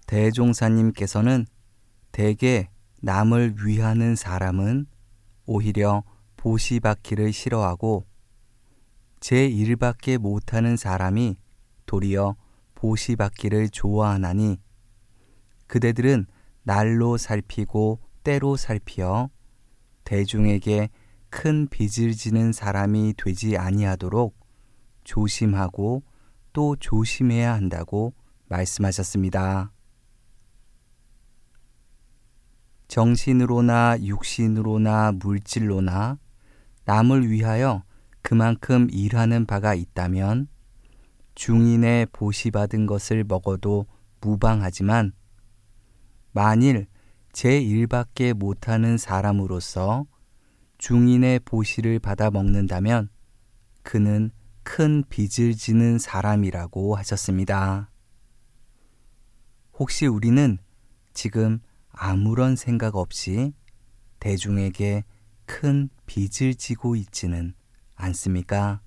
대종사님께서는 대개 남을 위하는 사람은 오히려 보시받기를 싫어하고 제 일밖에 못하는 사람이 도리어 보시받기를 좋아하나니 그대들은 날로 살피고 때로 살피어 대중에게 큰 빚을 지는 사람이 되지 아니하도록 조심하고 또 조심해야 한다고 말씀하셨습니다. 정신으로나 육신으로나 물질로나 남을 위하여 그만큼 일하는 바가 있다면 중인의 보시받은 것을 먹어도 무방하지만 만일 제 일밖에 못하는 사람으로서 중인의 보시를 받아 먹는다면 그는 큰 빚을 지는 사람이라고 하셨습니다. 혹시 우리는 지금 아무런 생각 없이 대중에게 큰 빚을 지고 있지는 않습니까?